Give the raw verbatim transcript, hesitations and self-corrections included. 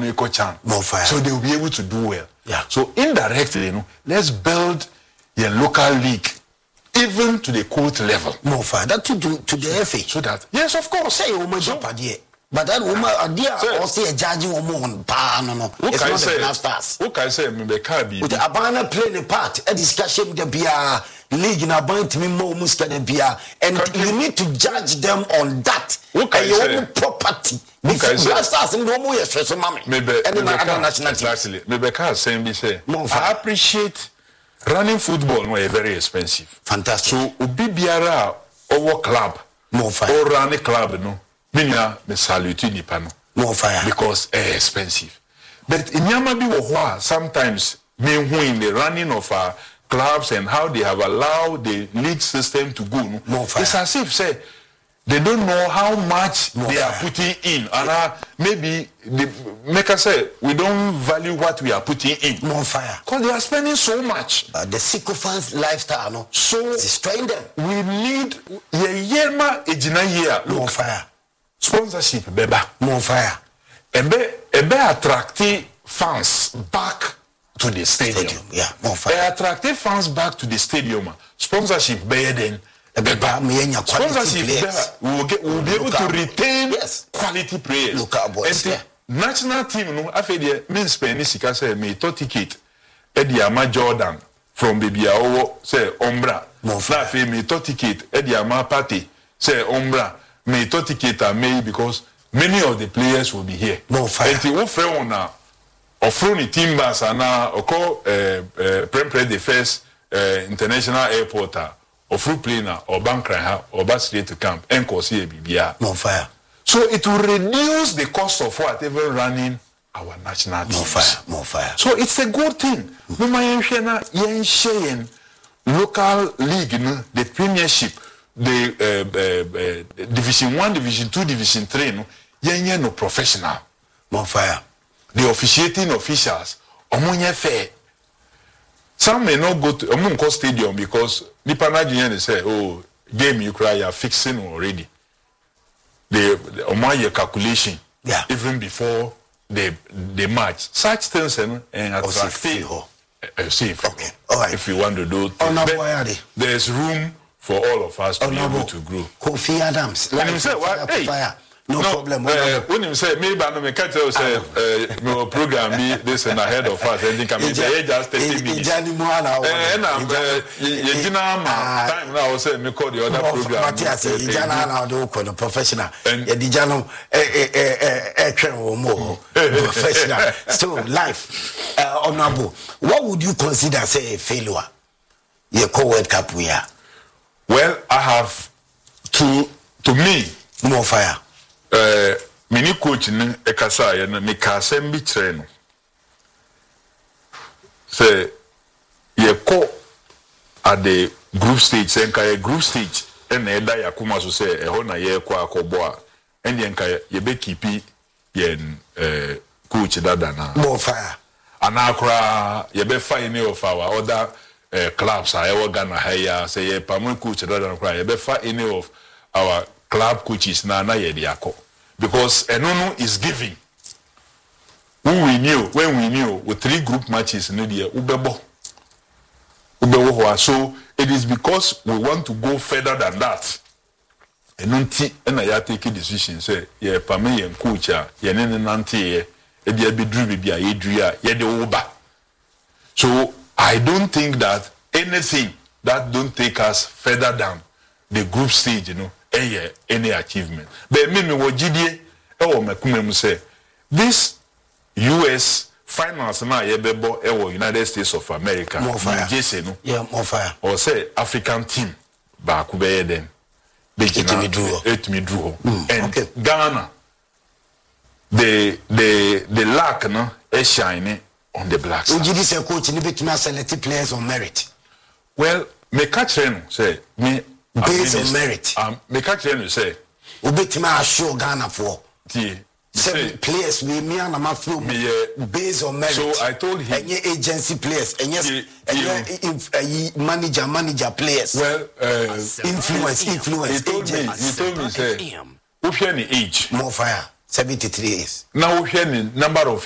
equal chance. More fire. So they will be able to do well. Yeah. So indirectly, you know, let's build the local league, even to the court level. More fire. That to to, to the F A. So that yes, of course. Say woman so, but that woman idea or say a judging woman pa no no. It's not say, the stars. What can I say? Me be can be. With Abana playing a part, a discussion the bia league in about me more muska the bia, and you need to judge them on that. What can your say? Own property. Because stars in no more stress mommy. Maybe exactly. Maybe can say me say. I appreciate running football. No, very expensive. Fantastic. So ubi biara over club. More fire. Or run a club, no. Mina me salute nipa no. More fire. Because eh, expensive. But in Yamabi Wohwa, sometimes me who in the running of our clubs and how they have allowed the league system to go. No? More fire. It's as if say they don't know how much More they fire. are putting in. And uh, maybe the maker say we don't value what we are putting in. More fire. Because they are spending so much. Uh, the sycophants lifestyle, no. So destroying them. We need ye yema ejina year. More fire. Sponsorship beba. More fire. Ebe ebe attracting fans back to the stadium. stadium. Yeah, more fire. Ebe attracting fans back to the stadium. Sponsorship be then. Beba me Sponsorship players. We will get we will be able Local. to retain Yes. quality players. Local boys. And Yeah. the national team no afi de men spend sika say me to ticket. E di ama Jordan from baby awo say ombra. More Na fire. afi me to ticket e di ama party say ombra. Me to ticket are made because many of the players will be here. More fire. And the one friend on now, or from the team bus and now, or call uh, Prempre the first uh, international airport, or fruit planer, or bank or bus straight to camp, and cause here B B R. More fire. So it will reduce the cost of whatever running our national teams. More fire. More fire. So it's a good thing. No matter yen sharing local league, no, the premiership, the uh, uh, uh, division one, division two, division three, no, yen yen no professional. More fire. The officiating officials, omunye fair. Some may not go to Omunko Stadium because the Panajunian say, oh, game you cry, you're fixing already. The Omaye calculation, yeah, even before the the match. Such things and attractive. Uh, safe. Okay. All right. If you want to do, oh, no, there's room for all of us to oh, be able to grow. Kofi Adams. When you say what? Hey, fire. No, no problem. Uh, when you say maybe I don't catch you say uh, program me this and ahead of us. I think I'm just thirty minutes. And I'm you know time now. Say me call the other program. Matthias, you jana now do ko professional. You di jana eh eh eh eh train more professional. So life, uh, honorable. What would you consider say a failure? Your co-World Cup we are. Well, I have to to me more fire. Uh, mini coach ni ekasa ya na me ka asem bi kire no say ye ko at the group stage say nka group stage e na eda yakuma so say e ho na ye ko akobo a ende nka ye be keep ye uh, coach dada na more fire anakra ye be fine of our other uh, clubs a e Ghana haya say ye pamon coach dada na kra ye be fa any of our club coaches na na ye diako because Enono is giving. When we knew, when we knew with three group matches in the Ubebo. Ubebo. So it is because we want to go further than that. Enunti and I take a decision say, yeah, Pame and coach, yeah, nanti, yeah, be dream be a yedria, yeah, the Uba. So I don't think that anything that don't take us further down the group stage, you know. Any, any achievement. But me me wo gidie e wo makumem say this U S finals na ye bebo e wo United States of America. Jesse no. Yeah, more fire. Or say African team ba ku be den. Be me draw. It me draw. And okay. Ghana the the the lack no e shine on the black side. Ujidi say coach ni betuma select players on merit. Well, me catch no say me based on merit. Um, me catch you say. Ubetima assure Ghana for. Tie. Seven players we me and my flow based on merit. So I told him. Any agency players, and yes, and manager, manager players. Well, uh, influence, influence. He told me. He told me say. Who share the age? More fire. Seventy-three years. Now who share the number of